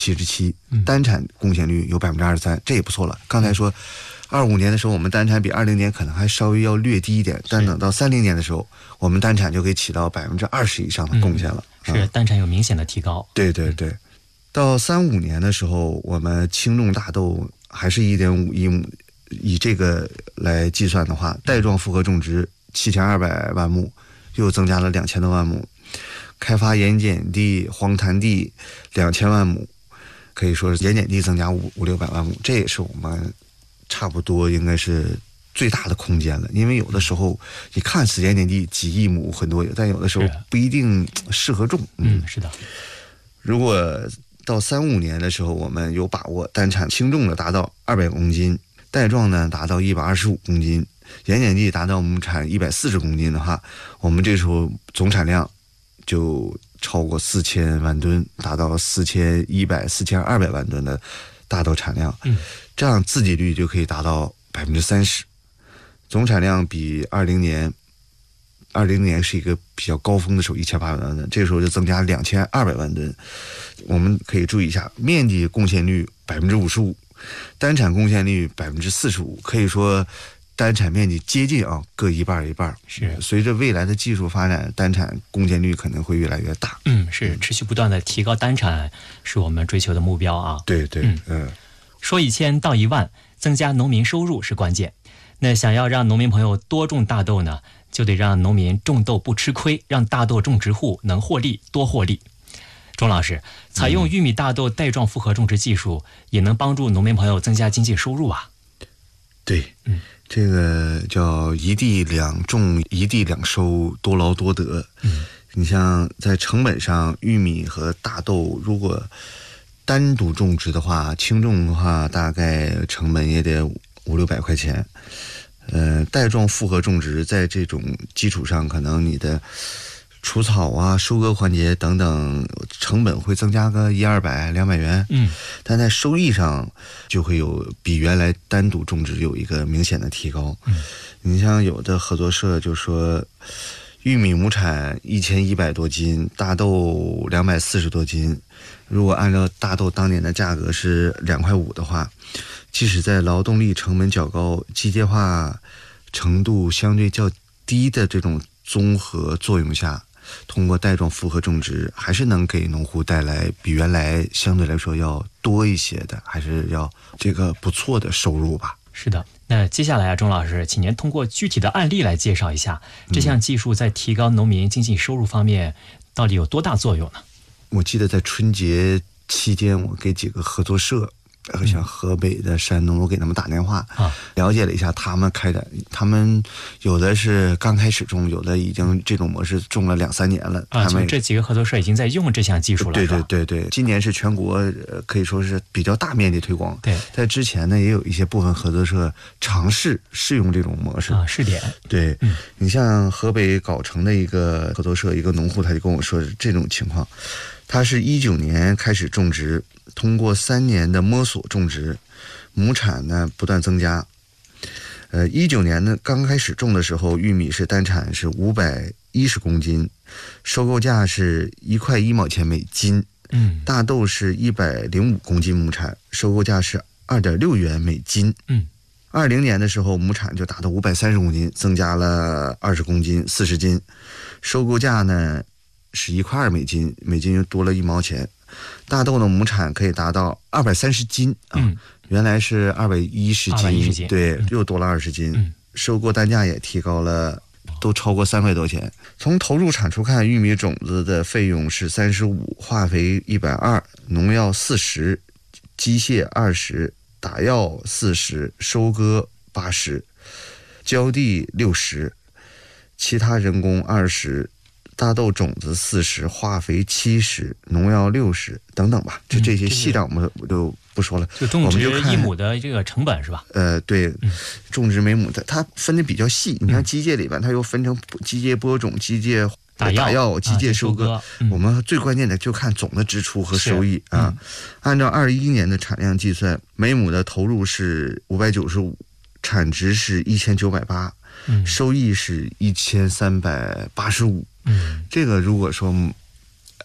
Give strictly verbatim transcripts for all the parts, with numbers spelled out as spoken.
七十七，单产贡献率有百分之二十三，这也不错了。刚才说，二五年的时候我们单产比二零年可能还稍微要略低一点，但等到三零年的时候，我们单产就可以起到百分之二十以上的贡献了， 嗯、是单产有明显的提高。 对对对，到三五年的时候，我们轻重大豆还是一点五亿亩，以这个来计算的话，带状复合种植七千二百万亩，又增加了两千多万亩，开发盐碱地、黄潭地两千万亩。可以说是盐碱地增加五五六百万亩，这也是我们差不多应该是最大的空间了。因为有的时候你看似盐碱地几亿亩很多有，但有的时候不一定适合种。 嗯，是的。 如果到三五年的时候，我们有把握单产轻重的达到二百公斤，带状呢达到一百二十五公斤，盐碱地达到亩产一百四十公斤的话，我们这时候总产量就超过四千万吨，达到四千一百、四千二百万吨的大豆产量。 嗯， 这样自给率就可以达到百分之三十，总产量比二零年，二零年是一个比较高峰的时候，一千八百万吨，这个时候就增加两千二百万吨。我们可以注意一下，面积贡献率百分之五十五，单产贡献率百分之四十五，可以说。单产面积接近啊，各一半一半。 是，随着未来的技术发展，单产贡献率可能会越来越大。 嗯，是持续不断的提高单产，是我们追求的目标啊。 对对，嗯，呃、 说一千到一万，增加农民收入是关键。那想要让农民朋友多种大豆呢，就得让农民种豆不吃亏，让大豆种植户能获利多获利。钟老师，采用玉米大豆带状复合种植技术，嗯、也能帮助农民朋友增加经济收入啊。 对，嗯。这个叫一地两种一地两收，多劳多得。 嗯， 你像在成本上，玉米和大豆如果单独种植的话，轻重的话大概成本也得五六百块钱。呃，带状复合种植在这种基础上，可能你的除草啊、收割环节等等成本会增加个一二百、两百元。 嗯， 但在收益上就会有比原来单独种植有一个明显的提高。 嗯， 你像有的合作社就说，玉米亩产一千一百多斤，大豆两百四十多斤。如果按照大豆当年的价格是两块五的话，即使在劳动力成本较高、机械化程度相对较低的这种综合作用下，通过带状复合种植还是能给农户带来比原来相对来说要多一些的，还是要这个不错的收入吧。 是的，那接下来啊，钟老师，请您通过具体的案例来介绍一下这项技术在提高农民经济收入方面到底有多大作用呢？ 我记得在春节期间，我给几个合作社，像河北的、山东，我给他们打电话， 啊， 了解了一下他们开的，他们有的是刚开始种，有的已经这种模式种了两三年了。 啊， 他们这几个合作社已经在用这项技术了。 对对对对，今年是全国呃可以说是比较大面积推广。 对， 在之前呢，也有一些部分合作社尝试试用这种模式啊，试点。 对， 嗯， 你像河北藁城的一个合作社，一个农户他就跟我说这种情况，他是一九年开始种植。通过三年的摸索种植，亩产呢不断增加。呃，一九年呢刚开始种的时候，玉米是单产是五百一十公斤，收购价是一块一毛钱每斤。 嗯， 大豆是一百零五公斤亩产，收购价是二点六元每斤。 嗯， 二零年的时候亩产就达到五百三十公斤，增加了二十公斤，四十斤，收购价呢是一块二每斤，每斤又多了一毛钱。大豆的亩产可以达到二百三十斤啊， 嗯、 原来是二百一十斤， 斤对， 嗯、 又多了二十斤、 嗯。 收购单价也提高了，都超过三块多钱。从投入产出看，玉米种子的费用是三十五，化肥一百二，农药四十，机械二十，打药四十，收割八十，浇地六十，其他人工二十。大豆种子四十，化肥七十，农药六十，等等吧。就这些细账我们我就不说了。 就种植一亩的这个成本是吧？ 呃，对， 嗯、 种植每亩的它分的比较细。你看机械里边，它又分成机械播种、机械打药、 打药机械收割。 啊嗯、 我们最关键的就看总的支出和收益啊。 嗯、 按照二一年的产量计算，每亩的投入是五百九十五，产值是一千九百八，收益是一千三百八十五。 嗯， 这个如果说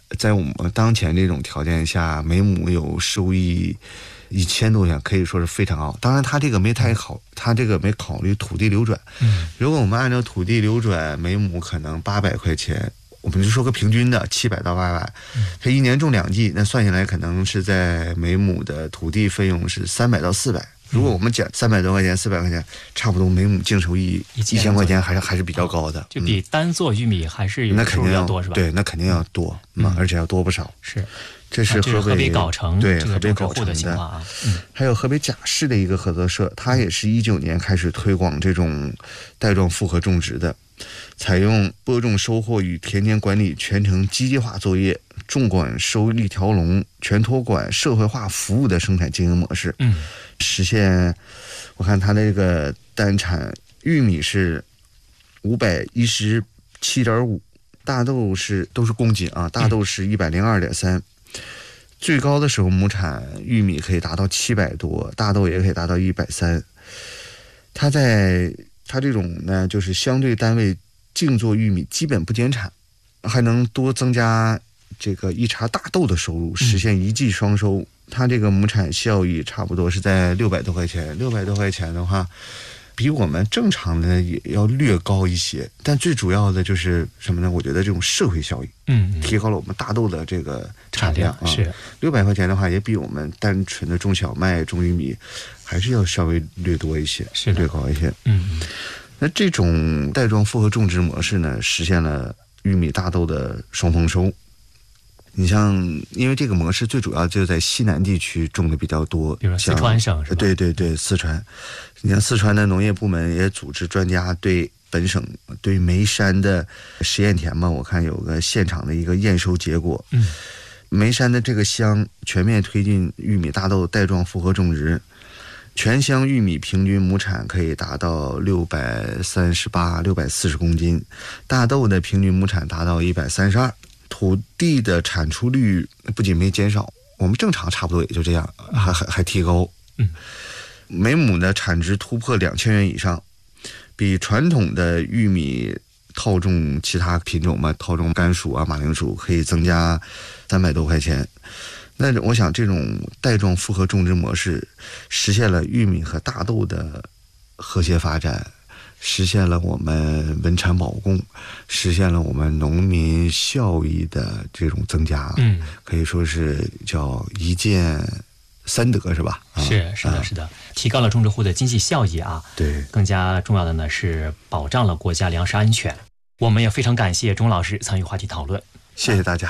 在我们当前这种条件下，每亩有收益一千多元，可以说是非常高。当然，他这个没太考，他这个没考虑土地流转。 嗯， 如果我们按照土地流转，每亩可能八百块钱，我们就说个平均的七百到八百，他一年种两季，那算下来可能是在每亩的土地费用是三百到四百。如果我们讲三百多块钱、四百块钱，差不多每亩净收益一千块钱，还是还是比较高的， 就比单做玉米还是有收入要多，是吧？ 对，那肯定要多，嗯，而且要多不少。 是， 这是河北、 啊、河北藁城对这个河北藁城的情况啊。嗯， 还有河北贾氏的一个合作社，它也是一九年开始推广这种带状复合种植的，采用播种、收获与田间管理全程机械化作业，种管收一条龙、全托管、社会化服务的生产经营模式。 嗯， 实现，我看它的这个单产玉米是五百一十七点五，大豆是都是公斤啊，大豆是一百零二点三。最高的时候亩产玉米可以达到七百多，大豆也可以达到一百三。它在它这种呢，就是相对单位净做玉米基本不减产，还能多增加这个一茬大豆的收入，实现一季双收。嗯，它这个亩产效益差不多是在六百多块钱，六百多块钱的话，比我们正常的也要略高一些。但最主要的就是什么呢？我觉得这种社会效益， 嗯， 提高了我们大豆的这个产量啊。 是六百块钱的话，也比我们单纯的种小麦、种玉米还是要稍微略多一些， 是略高一些。 嗯， 那这种带状复合种植模式呢，实现了玉米、大豆的双丰收。你像，因为这个模式最主要就在西南地区种的比较多， 比如四川省是吧？ 对对对，四川。你像四川的农业部门也组织专家对本省对眉山的实验田嘛，我看有个现场的一个验收结果。 嗯， 眉山的这个乡全面推进玉米、大豆带状复合种植，全乡玉米平均亩产可以达到六百三十八、六百四十公斤，大豆的平均亩产达到一百三十二。土地的产出率不仅没减少，我们正常差不多也就这样，还还还提高。 嗯， 每亩的产值突破两千元以上，比传统的玉米套种其他品种嘛，套种甘薯啊、马铃薯可以增加三百多块钱。那我想，这种带状复合种植模式实现了玉米和大豆的和谐发展。实现了我们稳产保供，实现了我们农民效益的这种增加， 嗯， 可以说是叫一箭三得，是吧？ 是是的，是的，提高了种植户的经济效益啊。 对， 更加重要的呢是保障了国家粮食安全。我们也非常感谢钟老师参与话题讨论， 谢谢大家。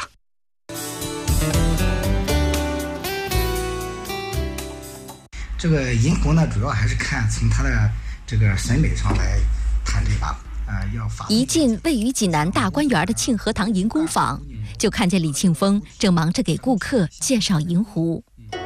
这个银湖呢，主要还是看从它的这个审美上来谈这把，呃，要发。 一进位于济南大观园的庆和堂银工坊，就看见李庆峰正忙着给顾客介绍银壶。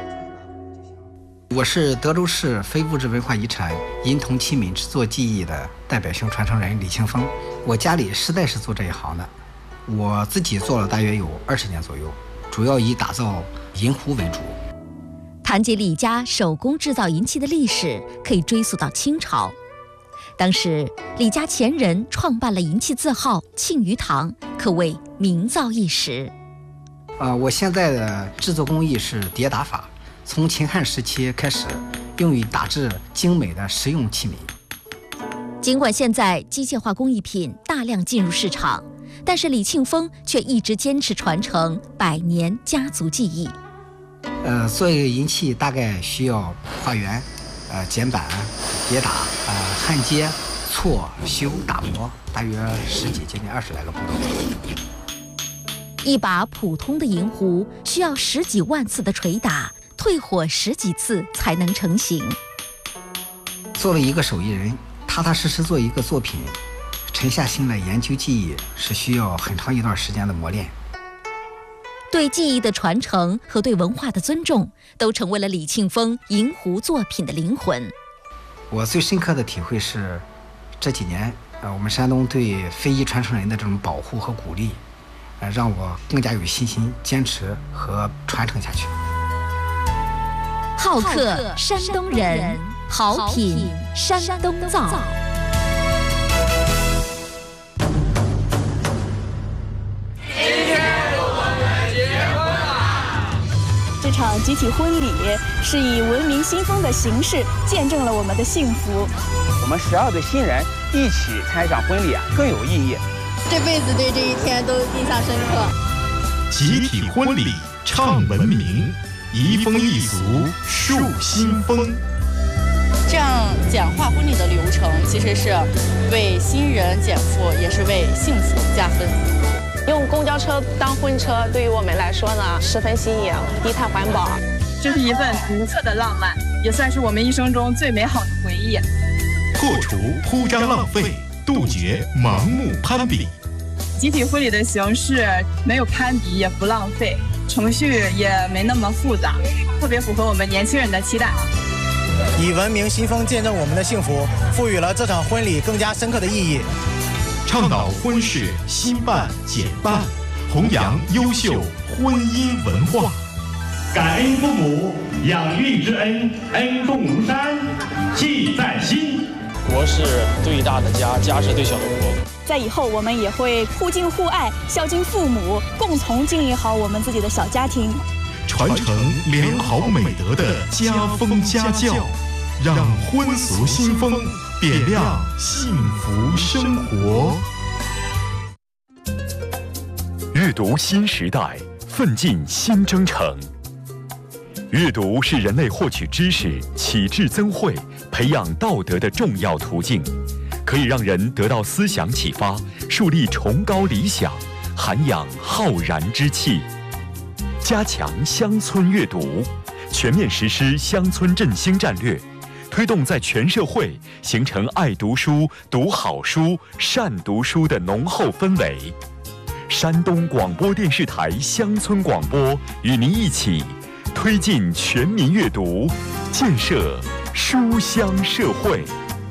我是德州市非物质文化遗产银铜器皿制作技艺的代表性传承人李庆峰。我家里实在是做这一行的，我自己做了大约有二十年左右，主要以打造银壶为主。 谈及李家手工制造银器的历史，可以追溯到清朝。当时李家前人创办了银器字号庆余堂，可谓名噪一时。 呃，我现在的制作工艺是叠打法，从秦汉时期开始，用于打制精美的实用器皿。 尽管现在机械化工艺品大量进入市场，但是李庆峰却一直坚持传承百年家族技艺。 呃，做一个银器大概需要画圆、呃剪板、叠打、呃焊接、错、修、打磨，大约十几接近二十来个步骤。 一把普通的银壶需要十几万次的捶打，退火十几次才能成型。 作为一个手艺人，踏踏实实做一个作品，沉下心来研究技艺，是需要很长一段时间的磨练。 对技艺的传承和对文化的尊重，都成为了李庆峰银壶作品的灵魂。 我最深刻的体会是，这几年，呃，我们山东对非遗传承人的这种保护和鼓励，呃，让我更加有信心坚持和传承下去。 好客山东人，好品山东造。 今天我们场集体婚礼是以文明新风的形式见证了我们的幸福。 我们十二对新人一起参加一场婚礼啊，更有意义。 这辈子对这一天都印象深刻。 集体婚礼唱文明，移风易俗树新风。 这样简化婚礼的流程，其实是为新人减负，也是为幸福加分。 用公交车当婚车，对于我们来说呢，十分新颖，低碳环保。 这是一份独特的浪漫，也算是我们一生中最美好的回忆。 破除铺张浪费，杜绝盲目攀比。 集体婚礼的形式没有攀比，也不浪费，程序也没那么复杂，特别符合我们年轻人的期待。 以文明新风见证我们的幸福，赋予了这场婚礼更加深刻的意义。 倡导婚事新办简办，弘扬优秀婚姻文化。 感恩父母养育之恩，恩重如山，记在心。 国是最大的家，家是最小的国。 在以后，我们也会互敬互爱，孝敬父母，共同经营好我们自己的小家庭， 传承良好美德的家风家教，让婚俗新风点亮幸福生活。 阅读新时代，奋进新征程。阅读是人类获取知识、启智增慧、培养道德的重要途径，可以让人得到思想启发，树立崇高理想，涵养浩然之气。加强乡村阅读，全面实施乡村振兴战略，推动在全社会形成爱读书、读好书、善读书的浓厚氛围。山东广播电视台乡村广播与您一起推进全民阅读，建设书香社会。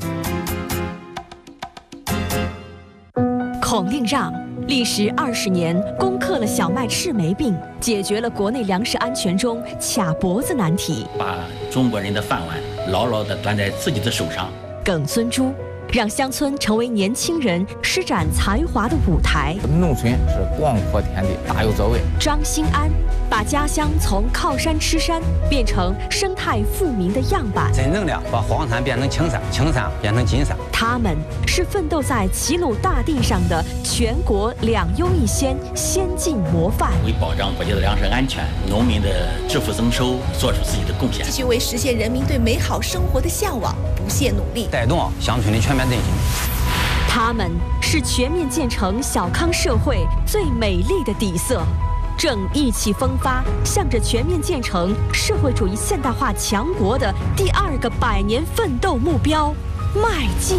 孔令让历时二十年攻克了小麦赤霉病，解决了国内粮食安全中卡脖子难题， 把中国人的饭碗牢牢地端在自己的手上。 耿孙洙让乡村成为年轻人施展才华的舞台。 农村是广阔天地，大有作为。 张兴安把家乡从靠山吃山变成生态富民的样板， 真正的把黄山变成青山，青山变成金山。 他们是奋斗在齐鲁大地上的全国两优一先先进模范， 为保障国家的粮食安全、农民的致富增收做出自己的贡献， 继续为实现人民对美好生活的向往不懈努力， 带动乡村的全面振兴。 他们是全面建成小康社会最美丽的底色，正意气风发，向着全面建成社会主义现代化强国的第二个百年奋斗目标迈进。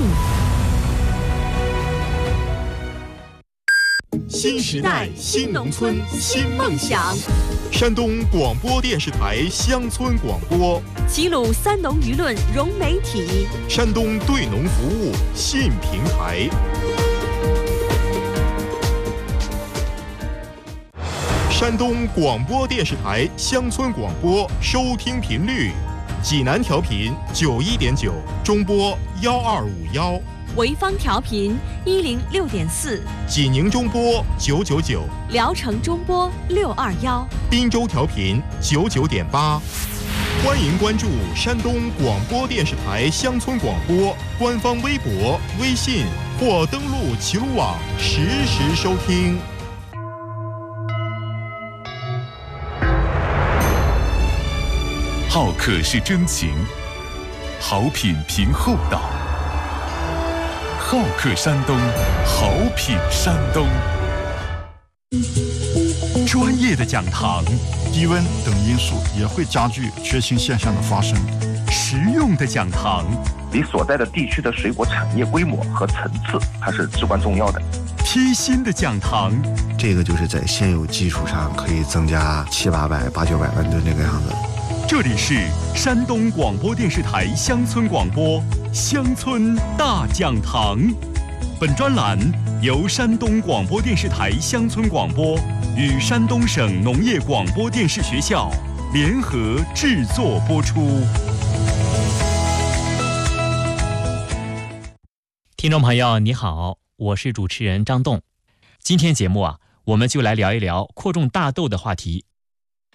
新时代新农村新梦想。山东广播电视台乡村广播， 齐鲁三农舆论融媒体， 山东对农服务信平台。山东广播电视台乡村广播收听频率：济南调频九一点九，中波幺二五幺； 潍坊调频一零六点四， 济宁中波九九九， 聊城中波六二幺， 滨州调频九九点八。欢迎关注山东广播电视台乡村广播官方微博、微信或登录齐鲁网实时收听。 好客是真情，好品凭厚道。好客山东，好品山东。专业的讲堂， 低温等因素也会加剧缺氢现象的发生。 实用的讲堂， 你所在的地区的水果产业规模和层次，它是至关重要的。 贴心的讲堂， 这个就是在现有基础上可以增加七八百、八九百万吨这个样子。 这里是山东广播电视台乡村广播乡村大讲堂，本专栏由山东广播电视台乡村广播与山东省农业广播电视学校联合制作播出。 听众朋友你好，我是主持人张栋。今天节目啊，我们就来聊一聊扩种大豆的话题。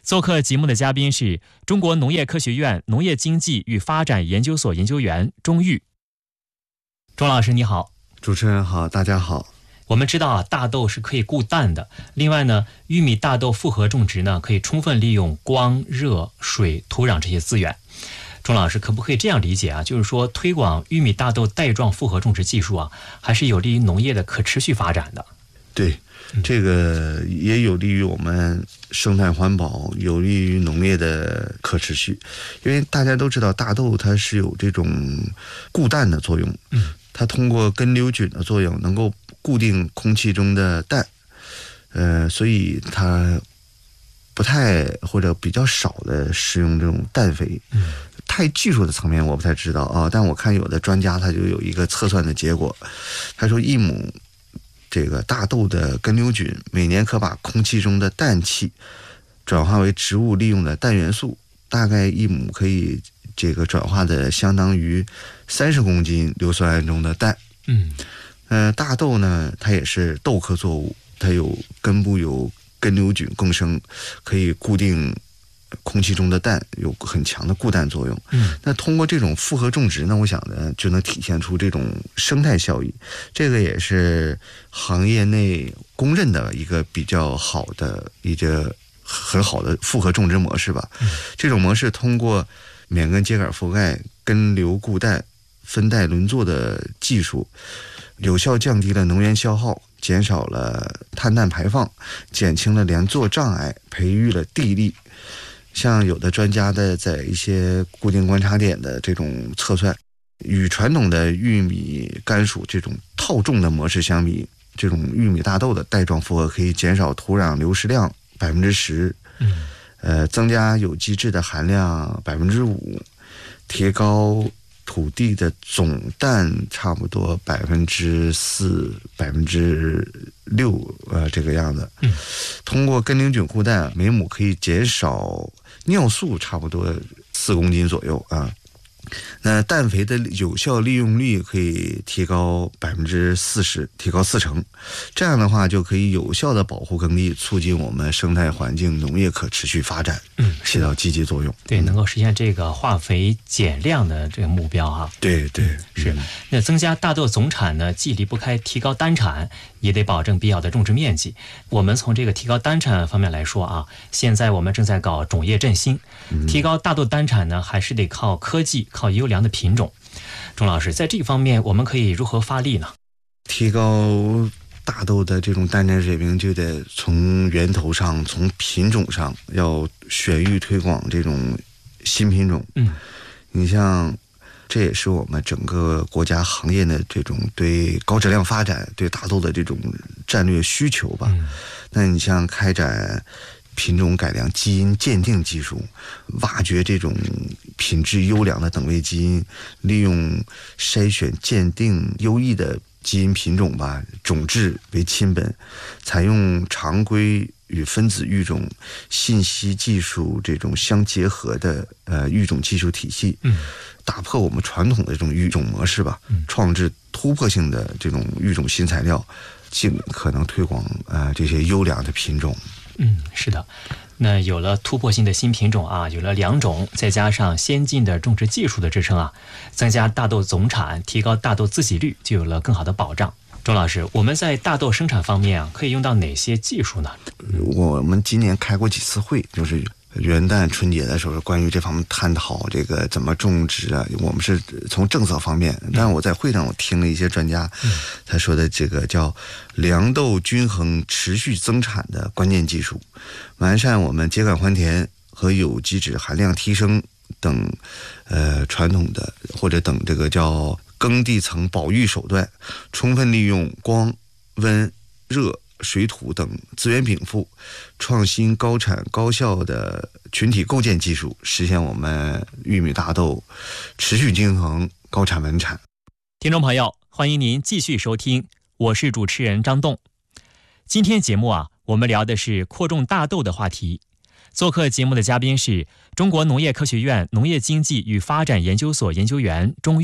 做客节目的嘉宾是中国农业科学院农业经济与发展研究所研究员钟玉。钟老师你好。 主持人好，大家好。 我们知道啊，大豆是可以固氮的。另外呢，玉米大豆复合种植呢，可以充分利用光、热、水、土壤这些资源。钟老师，可不可以这样理解啊？就是说，推广玉米大豆带状复合种植技术啊，还是有利于农业的可持续发展的。 对，这个也有利于我们生态环保，有利于农业的可持续。因为大家都知道，大豆它是有这种固氮的作用。嗯。它通过根瘤菌的作用，能够固定空气中的氮，呃，所以它不太或者比较少的使用这种氮肥。嗯，太技术的层面我不太知道啊，但我看有的专家他就有一个测算的结果，他说一亩这个大豆的根瘤菌每年可把空气中的氮气转化为植物利用的氮元素，大概一亩可以这个转化的相当于三十公斤硫酸铵中的氮。嗯，呃，大豆呢，它也是豆科作物，它有根部有根瘤菌共生，可以固定空气中的氮，有很强的固氮作用。嗯，那通过这种复合种植呢，我想呢，就能体现出这种生态效益。这个也是行业内公认的一个比较好的一个很好的复合种植模式吧。嗯，这种模式通过免根秸秆覆盖、根瘤固氮、分带轮作的技术，有效降低了能源消耗，减少了碳氮排放，减轻了连作障碍，培育了地力。像有的专家的在一些固定观察点的这种测算，与传统的玉米甘薯这种套种的模式相比，这种玉米大豆的带状复合可以减少土壤流失量百分之十。嗯。呃，增加有机质的含量百分之五，提高土地的总氮差不多百分之四、百分之六，呃，这个样子。嗯，通过根瘤菌固氮，每亩可以减少尿素差不多四公斤左右啊。那氮肥的有效利用率可以提高百分之四十，提高四成，这样的话就可以有效的保护耕地，促进我们生态环境、农业可持续发展，嗯，起到积极作用。 对，能够实现这个化肥减量的这个目标啊。 对对， 嗯、是。那增加大豆总产呢，既离不开提高单产，也得保证必要的种植面积。我们从这个提高单产方面来说啊，现在我们正在搞种业振兴，提高大豆单产呢，还是得靠科技。靠优良的品种。钟老师，在这方面我们可以如何发力呢？ 提高大豆的这种单产水平，就得从源头上，从品种上要选育推广这种新品种。嗯，你像这也是我们整个国家行业的这种对高质量发展、对大豆的这种战略需求吧。嗯、那你像开展品种改良、基因鉴定技术，挖掘这种品质优良的等位基因，利用筛选鉴定优异的基因品种吧，种质为亲本，采用常规与分子育种、信息技术这种相结合的呃育种技术体系，嗯，打破我们传统的这种育种模式吧，嗯，创制突破性的这种育种新材料，尽可能推广呃这些优良的品种。 嗯，是的。那有了突破性的新品种啊，有了良种，再加上先进的种植技术的支撑啊，增加大豆总产，提高大豆自给率，就有了更好的保障。钟老师，我们在大豆生产方面啊，可以用到哪些技术呢？ 我们今年开过几次会，就是元旦春节的时候，关于这方面探讨这个怎么种植啊。我们是从政策方面，但是我在会上我听了一些专家，嗯、他说的这个叫粮豆均衡持续增产的关键技术，完善我们秸秆还田和有机质含量提升等呃传统的或者等这个叫耕地层保育手段，充分利用光、温、热、水土等资源禀赋，创新高产高效的群体构建技术，实现我们玉米大豆持续均衡高产稳产。 听众朋友，欢迎您继续收听，我是主持人张栋。今天节目啊，我们聊的是扩种大豆的话题。做客节目的嘉宾是中国农业科学院农业经济与发展研究所研究员钟玉。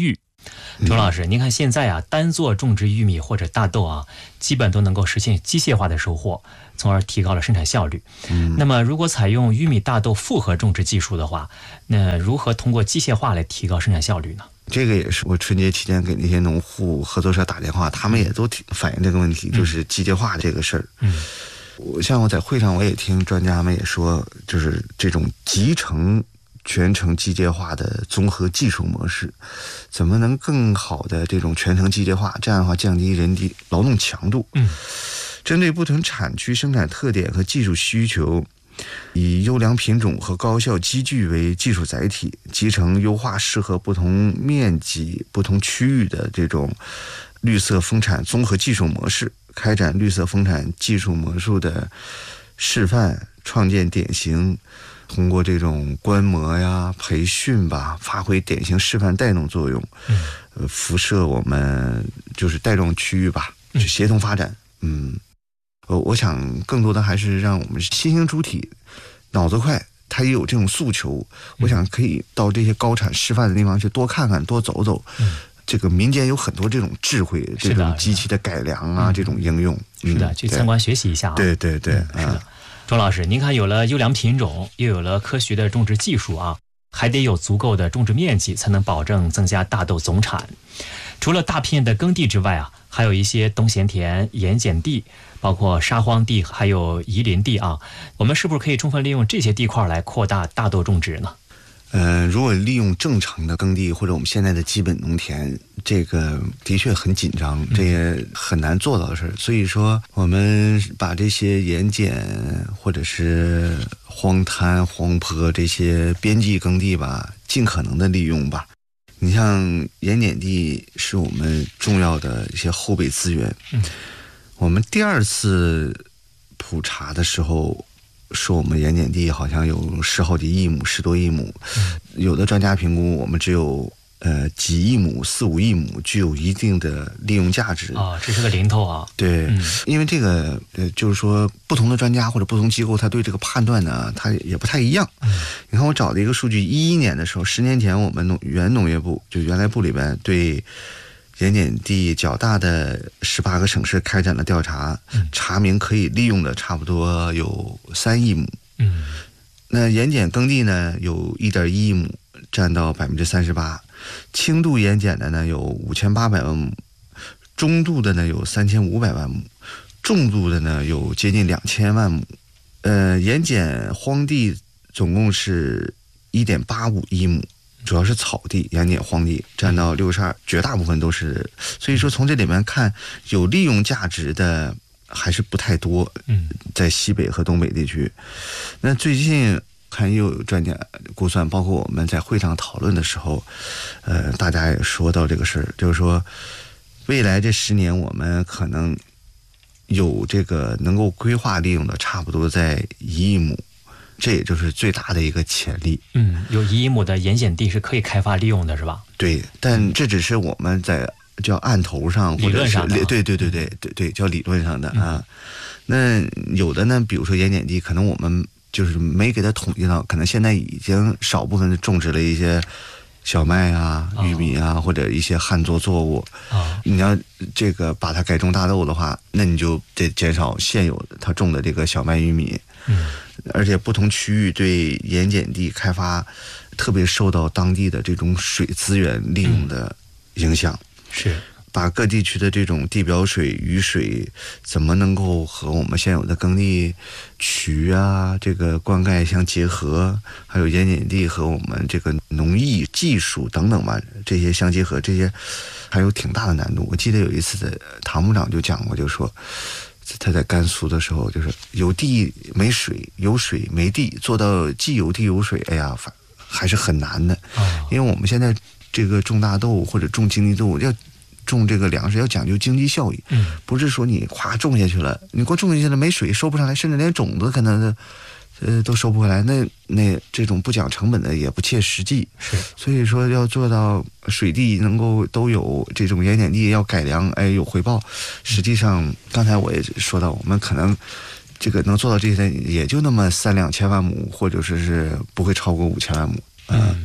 周老师，您看现在啊，单做种植玉米或者大豆啊，基本都能够实现机械化的收获，从而提高了生产效率。嗯，那么如果采用玉米大豆复合种植技术的话，那如何通过机械化来提高生产效率呢？ 这个也是我春节期间给那些农户合作社打电话，他们也都反映这个问题，就是机械化这个事儿。嗯，我像我在会上我也听专家们也说，就是这种集成全程机械化的综合技术模式，怎么能更好的这种全程机械化？这样的话降低人力劳动强度。嗯，针对不同产区生产特点和技术需求，以优良品种和高效机具为技术载体，集成优化适合不同面积、不同区域的这种绿色丰产综合技术模式，开展绿色丰产技术模式的示范，创建典型。通过这种观摩呀、培训吧，发挥典型示范带动作用，呃，辐射我们就是带动区域吧，去协同发展。嗯，我我想更多的还是让我们新兴主体脑子快，他也有这种诉求，我想可以到这些高产示范的地方去多看看、多走走。嗯，这个民间有很多这种智慧，这种机器的改良啊，这种应用。 是的，去参观学习一下啊。 对对对， 是的。周老师，您看有了优良品种，又有了科学的种植技术啊，还得有足够的种植面积，才能保证增加大豆总产。除了大片的耕地之外啊，还有一些冬闲田、盐碱地，包括沙荒地，还有宜林地啊，我们是不是可以充分利用这些地块来扩大大豆种植呢？ 呃，如果利用正常的耕地或者我们现在的基本农田，这个的确很紧张，这也很难做到的事儿。所以说，我们把这些盐碱或者是荒滩、荒坡这些边际耕地吧，尽可能的利用吧。你像盐碱地是我们重要的一些后备资源。嗯，我们第二次普查的时候，说我们盐碱地好像有十好几亿亩，十多亿亩，嗯，有的专家评估我们只有呃几亿亩、四五亿亩，具有一定的利用价值啊，这是个零头啊。 对，嗯，因为这个呃，就是说不同的专家或者不同机构，他对这个判断呢，他也不太一样。嗯，你看我找的一个数据，一一年的时候，十年前我们农原农业部就原来部里边对盐碱地较大的十八个省市开展了调查，嗯，查明可以利用的差不多有三亿亩。嗯，那盐碱耕地呢有一点一亿亩，占到百分之三十八。轻度盐碱的呢有五千八百万亩，中度的呢有三千五百万亩，重度的呢有接近两千万亩。呃，盐碱荒地总共是一点八五亿亩。主要是草地、盐碱荒地占到六十二，绝大部分都是。所以说从这里面看，有利用价值的还是不太多。嗯，在西北和东北地区，那最近看又有专家估算，包括我们在会上讨论的时候，呃，大家也说到这个事儿，就是说未来这十年我们可能有这个能够规划利用的，差不多在一亿亩。这也就是最大的一个潜力。 嗯，有一亿亩的盐碱地是可以开发利用的，是吧？ 对，但这只是我们在叫案头上， 理论上的， 对对对对对对，叫理论上的啊。嗯，那有的呢，比如说盐碱地，可能我们就是没给它统计到，可能现在已经少部分种植了一些小麦啊、玉米啊，哦，或者一些旱作作物。哦，你要这个把它改种大豆的话，那你就得减少现有的它种的这个小麦、玉米。嗯，而且不同区域对盐碱地开发特别受到当地的这种水资源利用的影响。嗯， 是把各地区的这种地表水、雨水怎么能够和我们现有的耕地渠啊、这个灌溉相结合，还有盐碱地和我们这个农艺技术等等吧，这些相结合，这些还有挺大的难度。我记得有一次的唐部长就讲过，就说他在甘肃的时候，就是有地没水，有水没地，做到既有地有水，哎呀，还是很难的。哦，因为我们现在这个种大豆或者种经济作物，要种这个粮食要讲究经济效益。嗯，不是说你夸种下去了，你光种下去了没水收不上来，甚至连种子可能呃都收不回来，那那这种不讲成本的也不切实际。 是， 所以说要做到水地能够都有这种盐碱地要改良，哎有回报。实际上刚才我也说到，我们可能这个能做到这些也就那么三两千万亩，或者说是不会超过五千万亩。嗯，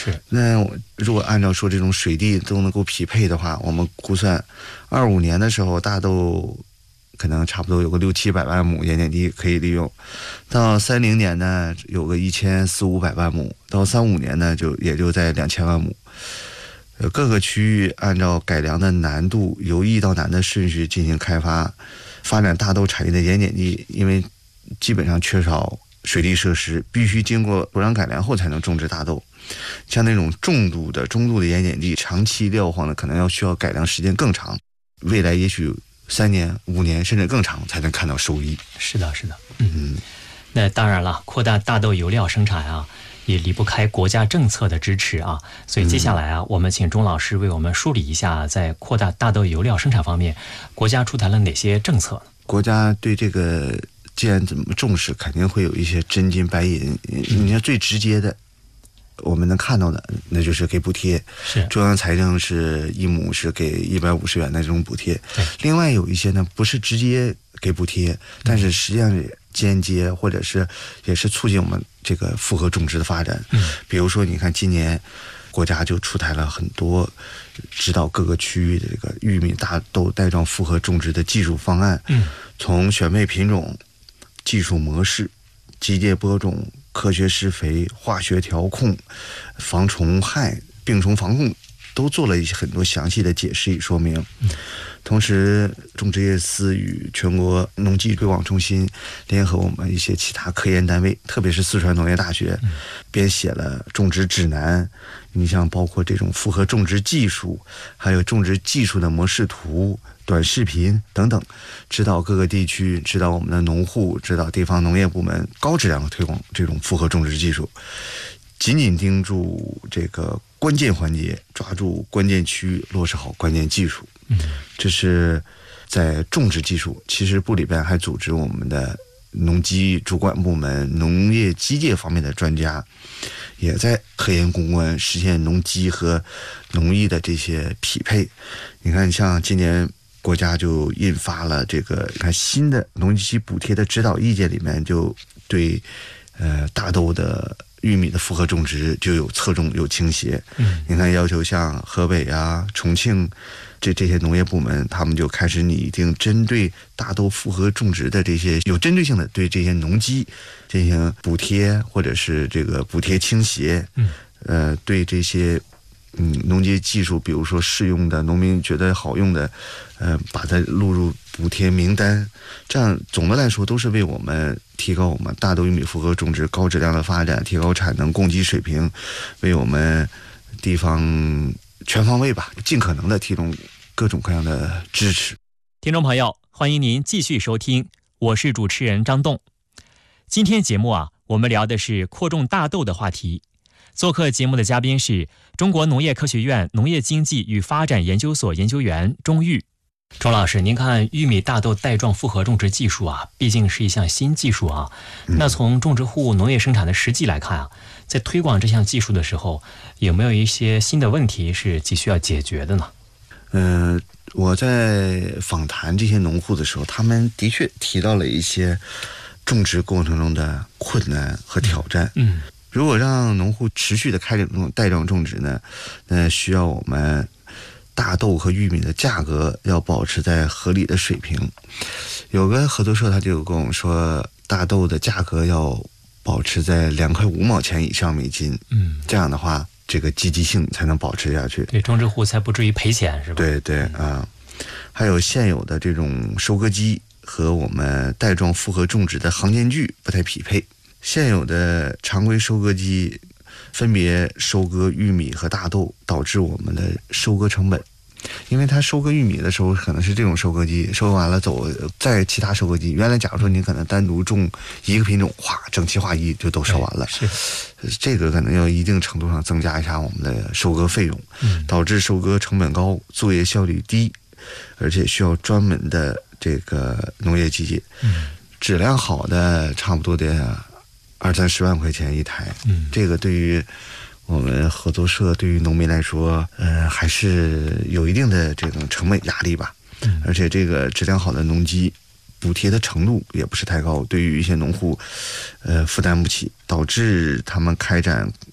是。 那如果按照说这种水地都能够匹配的话，我们估算二五年的时候大豆可能差不多有个六七百万亩盐碱地可以利用，到三零年呢有个一千四五百万亩，到三五年呢就也就在两千万亩。呃，各个区域按照改良的难度，由易到难的顺序进行开发。发展大豆产业的盐碱地，因为基本上缺少水利设施，必须经过土壤改良后才能种植大豆。像那种重度的、中度的盐碱地，长期撂荒的，可能要需要改良时间更长，未来也许三年、五年甚至更长才能看到收益。 是的，是的，嗯。那当然了，扩大大豆油料生产啊，也离不开国家政策的支持啊。所以接下来啊，嗯、我们请钟老师为我们梳理一下，在扩大大豆油料生产方面，国家出台了哪些政策呢？ 国家对这个既然这么重视，肯定会有一些真金白银。你看最直接的，我们能看到的，那就是给补贴。 是中央财政是一亩是给一百五十元的这种补贴。另外有一些呢，不是直接给补贴，但是实际上是间接或者是也是促进我们这个复合种植的发展。 嗯， 比如说你看今年国家就出台了很多指导各个区域的这个玉米、大豆带状复合种植的技术方案。 嗯， 从选配品种、技术模式、机械播种、科学施肥、化学调控、防虫害、病虫防控，都做了一些很多详细的解释与说明。 嗯， 同时，种植业司与全国农技推广中心联合我们一些其他科研单位，特别是四川农业大学，编写了种植指南。你像包括这种复合种植技术，还有种植技术的模式图、短视频等等，指导各个地区，指导我们的农户，指导地方农业部门高质量的推广这种复合种植技术。紧紧盯住这个关键环节，抓住关键区域，落实好关键技术。 嗯， 这是在种植技术。其实部里边还组织我们的农机主管部门、农业机械方面的专家，也在科研攻关，实现农机和农艺的这些匹配。你看，像今年国家就印发了这个看新的农机补贴的指导意见，里面就对呃大豆的、玉米的复合种植就有侧重有倾斜。 嗯， 你看要求像河北啊、重庆这这些农业部门，他们就开始拟定针对大豆复合种植的这些有针对性的对这些农机进行补贴，或者是这个补贴倾斜。 嗯， 呃，对这些嗯农机技术，比如说适用的、农民觉得好用的，呃，把它录入补贴名单。这样总的来说都是为我们提高我们大豆玉米复合种植高质量的发展，提高产能供给水平，为我们地方全方位吧，尽可能的提供各种各样的支持。 听众朋友，欢迎您继续收听，我是主持人张栋。今天节目啊，我们聊的是扩种大豆的话题。做客节目的嘉宾是中国农业科学院农业经济与发展研究所研究员钟玉。钟老师，您看玉米大豆带状复合种植技术啊，毕竟是一项新技术啊。那从种植户农业生产的实际来看啊，在推广这项技术的时候，有没有一些新的问题是急需要解决的呢？ 嗯、呃，我在访谈这些农户的时候，他们的确提到了一些种植过程中的困难和挑战。 嗯， 如果让农户持续的开展这种带状种植呢，那需要我们大豆和玉米的价格要保持在合理的水平。有个合作社他就跟我们说，大豆的价格要保持在两块五毛钱以上每斤。 嗯， 这样的话，这个积极性才能保持下去， 对种植户才不至于赔钱，是吧？ 对对啊、呃，还有现有的这种收割机和我们带状复合种植的行间距不太匹配。现有的常规收割机分别收割玉米和大豆，导致我们的收割成本。因为它收割玉米的时候可能是这种收割机，收割完了走在其他收割机，原来假如说你可能单独种一个品种，哗，整齐划一就都收完了， 是这个可能要一定程度上增加一下我们的收割费用， 嗯， 导致收割成本高，作业效率低，而且需要专门的这个农业机械， 嗯， 质量好的差不多得二三十万块钱一台， 嗯， 这个对于我们合作社对于农民来说，呃，还是有一定的这种成本压力吧。 嗯， 而且这个质量好的农机补贴的程度也不是太高，对于一些农户，呃，负担不起，导致他们开展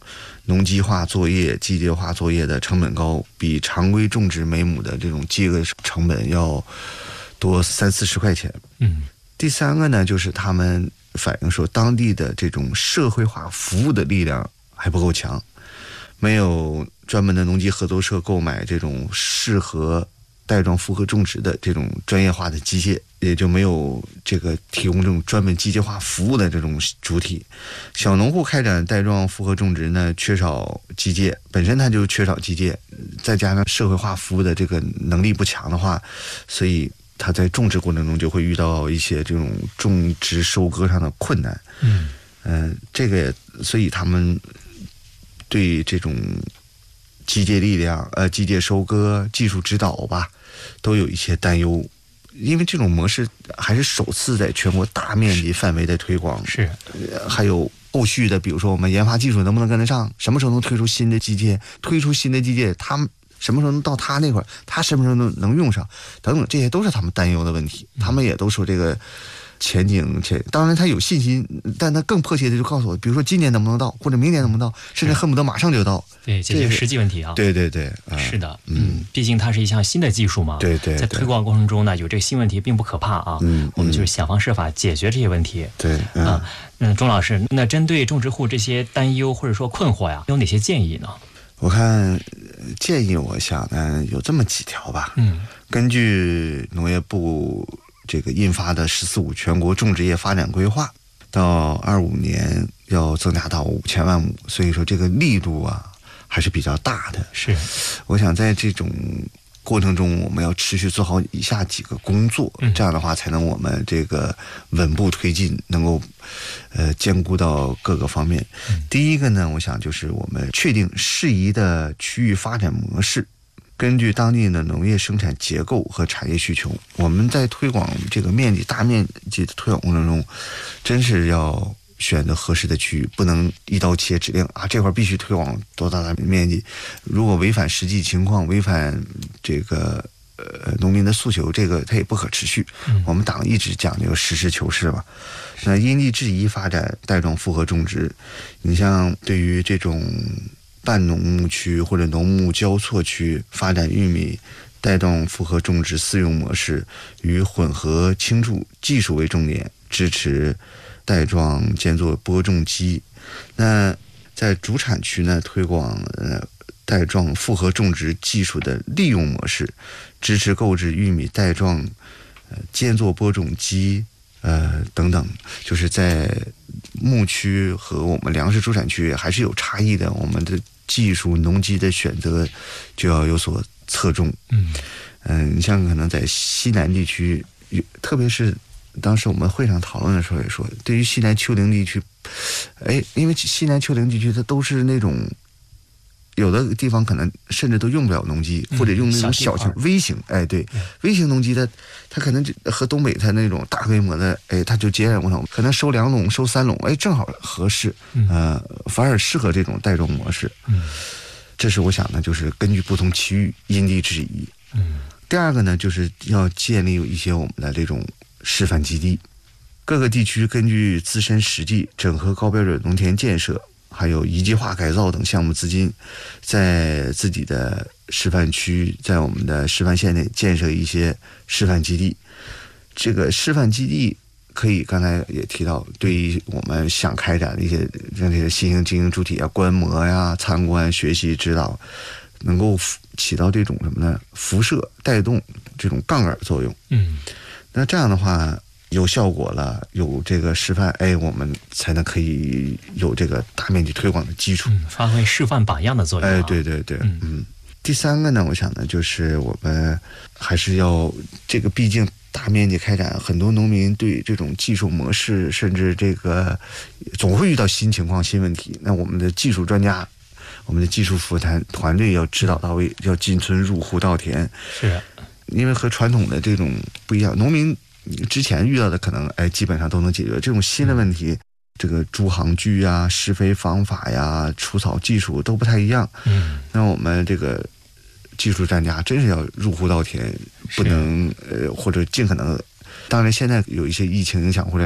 农机化作业、机械化作业的成本高，比常规种植每亩的这种机械成本要多三四十块钱。 嗯， 第三个呢，就是他们反映说，当地的这种社会化服务的力量还不够强，没有专门的农机合作社购买这种适合带状复合种植的这种专业化的机械，也就没有这个提供这种专门机械化服务的这种主体。小农户开展带状复合种植呢，缺少机械，本身它就缺少机械，再加上社会化服务的这个能力不强的话，所以他在种植过程中就会遇到一些这种种植收割上的困难。 嗯， 呃，这个所以他们对这种机械力量、呃机械收割、技术指导吧，都有一些担忧，因为这种模式还是首次在全国大面积范围的推广。 是， 呃、还有后续的，比如说我们研发技术能不能跟得上，什么时候能推出新的机械，推出新的机械，他们什么时候能到他那块儿，他什么时候能能用上，等等，这些都是他们担忧的问题。他们也都说这个前景，前当然他有信心，但他更迫切的就告诉我，比如说今年能不能到，或者明年能不能到，甚至恨不得马上就到。 对，解决实际问题啊。 对对对， 啊、是的，嗯，毕竟它是一项新的技术嘛。 对 对, 对。 在推广过程中呢，有这个新问题并不可怕啊。 嗯， 我们就是想方设法解决这些问题。 对，嗯、 啊，嗯，钟老师，那针对种植户这些担忧或者说困惑呀，有哪些建议呢？ 我看建议，我想呢有这么几条吧。 嗯， 根据农业部这个印发的“十四五”全国种植业发展规划，到二五年要增加到五千万亩，所以说这个力度啊还是比较大的。 是， 我想在这种过程中，我们要持续做好以下几个工作， 嗯、 这样的话才能我们这个稳步推进，能够呃兼顾到各个方面。 嗯、 第一个呢，我想就是我们确定适宜的区域发展模式。根据当地的农业生产结构和产业需求，我们在推广这个面积大面积的推广过程中，真是要选择合适的区域，不能一刀切指令啊，这块必须推广多大的面积。如果违反实际情况，违反这个呃农民的诉求，这个它也不可持续。 嗯、 我们党一直讲究实事求是嘛。那因地制宜发展带状复合种植，你像对于这种半农牧区或者农牧交错区发展玉米带状复合种植四用模式，与混合倾注技术为重点，支持带状间作播种机。那在主产区呢，推广呃带状复合种植技术的利用模式，支持购置玉米带状呃间作播种机呃等等，就是在牧区和我们粮食主产区还是有差异的，我们的技术农机的选择就要有所侧重。 嗯嗯、呃，你像可能在西南地区，特别是当时我们会上讨论的时候也说，对于西南丘陵地区，哎，因为西南丘陵地区它都是那种有的地方可能甚至都用不了农机，或者用那种小型、嗯、微型，哎，对， 嗯、 微型农机的，它可能就和东北它那种大规模的，哎，它就截然不同，可能收两垄、收三垄，哎，正好合适，呃，反而适合这种带状模式。 嗯， 这是我想呢，就是根据不同区域因地制宜。 嗯， 第二个呢，就是要建立一些我们的这种示范基地，各个地区根据自身实际，整合高标准农田建设，还有一级化改造等项目资金，在自己的示范区，在我们的示范县内建设一些示范基地。这个示范基地可以刚才也提到，对于我们想开展的一些这些新型经营主体啊，观摩呀、参观、学习、指导，能够起到这种什么呢？辐射带动这种杠杆作用。 嗯， 那这样的话有效果了，有这个示范，哎，我们才能可以有这个大面积推广的基础， 嗯、发挥示范榜样的作用、啊。 哎，对对对，嗯。嗯第三个呢，我想呢，就是我们还是要这个，毕竟大面积开展，很多农民对这种技术模式，甚至这个总会遇到新情况、新问题。那我们的技术专家，我们的技术服务团团队要指导到位，要进村入户稻田。 是， 因为和传统的这种不一样，农民之前遇到的可能哎基本上都能解决，这种新的问题。嗯这个诸行距啊、施肥方法呀、除草技术都不太一样。 嗯， 那我们这个技术专家真是要入户稻田，不能呃或者尽可能。当然，现在有一些疫情影响或者啥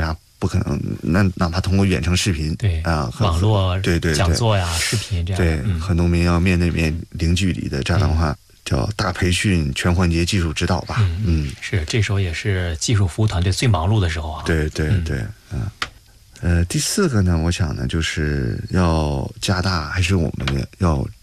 不可能，那哪怕通过远程视频， 对啊， 网络对对讲座呀、视频这样， 对， 嗯、 和农民要面对面零距离的这样的话。嗯叫大培训全环节技术指导吧， 嗯， 嗯是这时候也是技术服务团队最忙碌的时候啊。 对对对，嗯，呃，第四个呢，我想呢，就是要加大，还是我们要